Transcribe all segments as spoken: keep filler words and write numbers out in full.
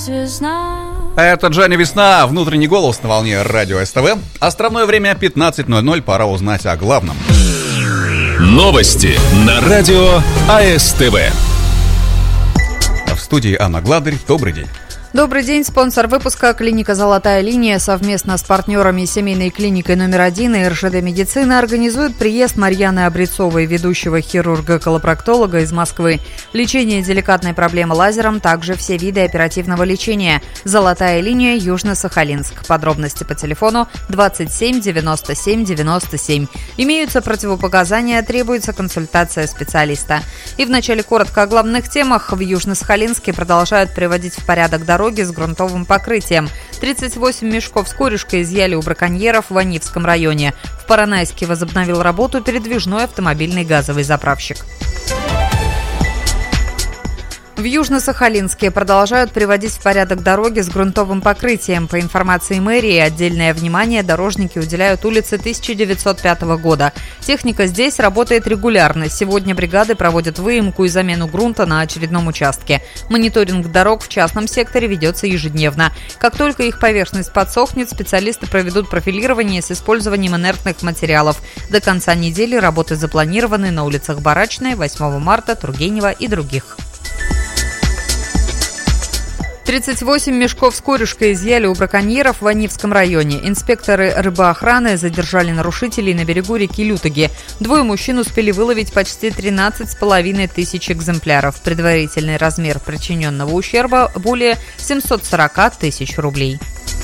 Это Джани Весна, внутренний голос на волне радио СТВ. Островное время пятнадцать ноль ноль, пора узнать о главном. Новости на радио АСТВ. В студии Анна Гладырь. Добрый день. Добрый день. Спонсор выпуска — клиника «Золотая линия» совместно с партнерами семейной клиникой номер один и эр жэ дэ медицина организует приезд Марьяны Обрецовой, ведущего хирурга-колопроктолога из Москвы. Лечение деликатной проблемы лазером, также все виды оперативного лечения. «Золотая линия», Южно-Сахалинск. Подробности по телефону двадцать семь девяносто семь девяносто семь. Имеются противопоказания, требуется консультация специалиста. И вначале коротко о главных темах. В Южно-Сахалинске продолжают приводить в порядок дороги с грунтовым покрытием. тридцать восемь мешков с корюшкой изъяли у браконьеров в Анивском районе. В Поронайске возобновил работу передвижной автомобильный газовый заправщик. В Южно-Сахалинске продолжают приводить в порядок дороги с грунтовым покрытием. По информации мэрии, отдельное внимание дорожники уделяют улице тысяча девятьсот пятого года. Техника здесь работает регулярно. Сегодня бригады проводят выемку и замену грунта на очередном участке. Мониторинг дорог в частном секторе ведется ежедневно. Как только их поверхность подсохнет, специалисты проведут профилирование с использованием инертных материалов. До конца недели работы запланированы на улицах Барачной, восьмого марта, Тургенева и других. тридцать восемь мешков с корюшкой изъяли у браконьеров в Анивском районе. Инспекторы рыбоохраны задержали нарушителей на берегу реки Лютоги. Двое мужчин успели выловить почти тринадцать с половиной тысяч экземпляров. Предварительный размер причиненного ущерба более семьсот сорок тысяч рублей.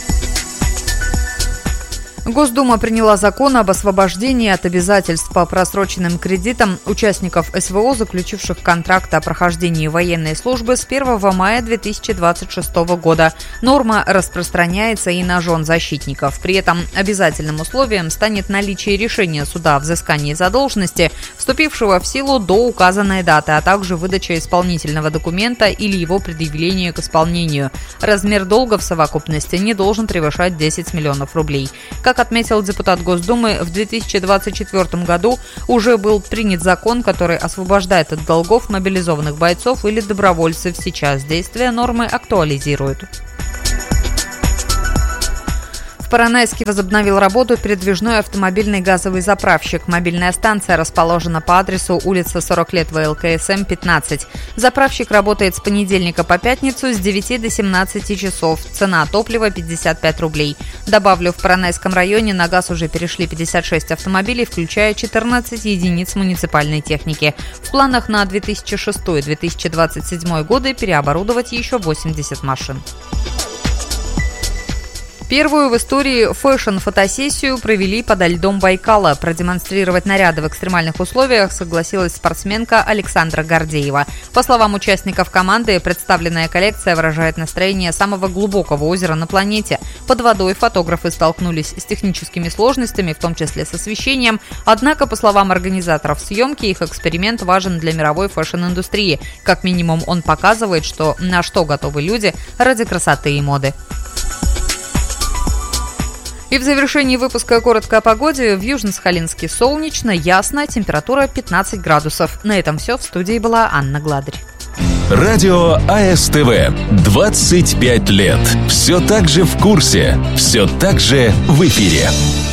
Госдума приняла закон об освобождении от обязательств по просроченным кредитам участников эс вэ о, заключивших контракт о прохождении военной службы с первого мая две тысячи двадцать шестого года. Норма распространяется и на жен защитников. При этом обязательным условием станет наличие решения суда о взыскании задолженности, вступившего в силу до указанной даты, а также выдача исполнительного документа или его предъявление к исполнению. Размер долга в совокупности не должен превышать десять миллионов рублей. Как отметил депутат Госдумы, в две тысячи двадцать четвёртом году уже был принят закон, который освобождает от долгов мобилизованных бойцов или добровольцев. Сейчас действие нормы актуализируют. В Поронайске возобновил работу передвижной автомобильный газовый заправщик. Мобильная станция расположена по адресу улица сорок лет вэ эл ка эс эм пятнадцать. Заправщик работает с понедельника по пятницу с девяти до семнадцати часов. Цена топлива пятьдесят пять рублей. Добавлю, в Поронайском районе на газ уже перешли пятьдесят шесть автомобилей, включая четырнадцать единиц муниципальной техники. В планах на две тысячи шестой - две тысячи двадцать седьмой годы переоборудовать еще восемьдесят машин. Первую в истории фэшн-фотосессию провели подо льдом Байкала. Продемонстрировать наряды в экстремальных условиях согласилась спортсменка Александра Гордеева. По словам участников команды, представленная коллекция выражает настроение самого глубокого озера на планете. Под водой фотографы столкнулись с техническими сложностями, в том числе с освещением. Однако, по словам организаторов съемки, их эксперимент важен для мировой фэшн-индустрии. Как минимум, он показывает, что на что готовы люди ради красоты и моды. И в завершении выпуска коротко о погоде. В Южно-Сахалинске солнечно, ясно, температура пятнадцать градусов. На этом все. В студии была Анна Гладырь. Радио АСТВ. двадцать пять лет. Все так же в курсе. Все так же в эфире.